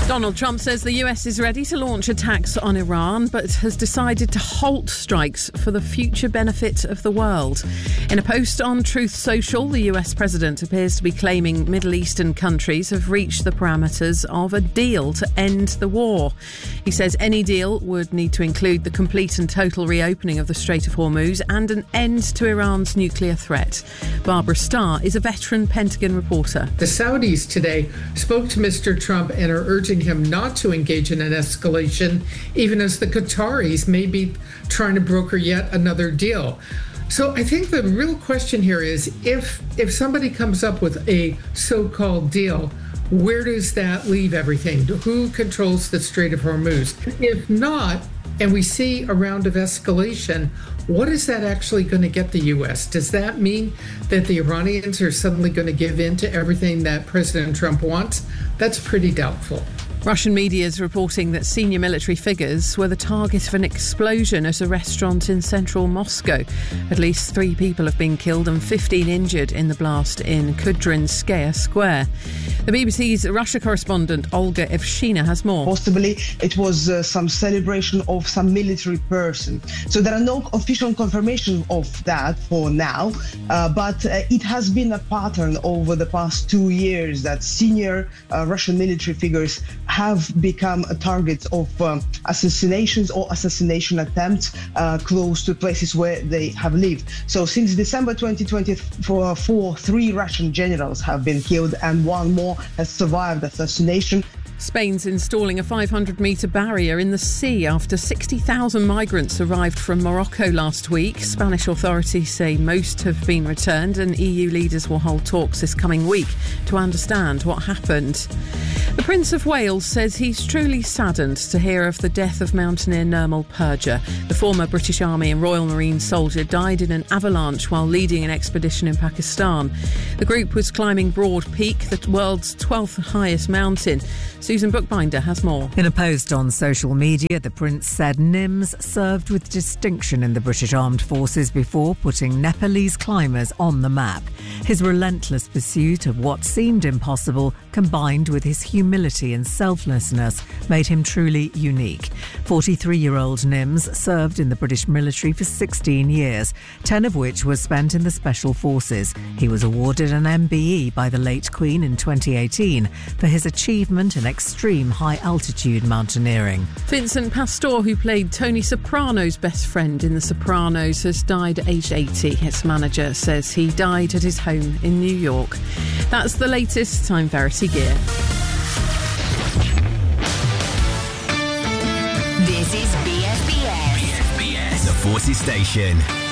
Donald Trump says the US is ready to launch attacks on Iran, but has decided to halt strikes for the future benefit of the world. In a post on Truth Social, the US president appears to be claiming Middle Eastern countries have reached the parameters of a deal to end the war. He says any deal would need to include the complete and total reopening of the Strait of Hormuz and an end to Iran's nuclear threat. Barbara Starr is a veteran Pentagon reporter. The Saudis today spoke to Mr. Trump and are urging him not to engage in an escalation, even as the Qataris may be trying to broker yet another deal. So I think the real question here is if somebody comes up with a so-called deal, where does that leave everything? Who controls the Strait of Hormuz? If not, and we see a round of escalation, what is that actually going to get the U.S.? Does that mean that the Iranians are suddenly going to give in to everything that President Trump wants? That's pretty doubtful. Russian media is reporting that senior military figures were the target of an explosion at a restaurant in central Moscow. At least 3 people have been killed and 15 injured in the blast in Kudrinskaya Square. The BBC's Russia correspondent Olga Evshina has more. Possibly it was some celebration of some military person. So there are no official confirmation of that for now, but it has been a pattern over the past 2 years that senior Russian military figures have become targets of assassinations or assassination attempts close to places where they have lived. So since December 2024, 3 Russian generals have been killed and 1 more has survived assassination. Spain's installing a 500-metre barrier in the sea after 60,000 migrants arrived from Morocco last week. Spanish authorities say most have been returned, and EU leaders will hold talks this coming week to understand what happened. The Prince of Wales says he's truly saddened to hear of the death of mountaineer Nirmal Purja. The former British Army and Royal Marine soldier died in an avalanche while leading an expedition in Pakistan. The group was climbing Broad Peak, the world's 12th highest mountain. Susan Bookbinder has more. In a post on social media, the Prince said Nims served with distinction in the British Armed Forces before putting Nepalese climbers on the map. His relentless pursuit of what seemed impossible, combined with his humility and selflessness, made him truly unique. 43-year-old Nims served in the British military for 16 years, 10 of which were spent in the Special Forces. He was awarded an MBE by the late Queen in 2018 for his achievement in extreme high-altitude mountaineering. Vincent Pastore, who played Tony Soprano's best friend in The Sopranos, has died at age 80. His manager says he died at his home in New York. That's the latest. I'm Verity Gear. This is BFBS. BFBS, the Forces Station.